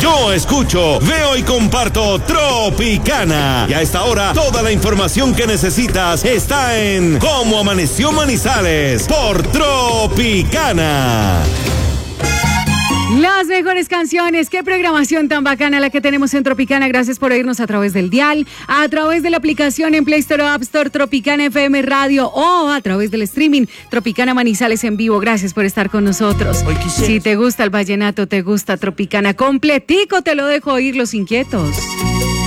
Yo escucho, veo y comparto Tropicana. Y a esta hora, toda la información que necesitas está en Cómo Amaneció Manizales por Tropicana. Las mejores canciones, qué programación tan bacana la que tenemos en Tropicana. Gracias por oírnos a través del dial, a través de la aplicación en Play Store o App Store Tropicana FM Radio o a través del streaming Tropicana Manizales en vivo. Gracias por estar con nosotros. Si te gusta el vallenato, te gusta Tropicana completico, te lo dejo oír, Los Inquietos.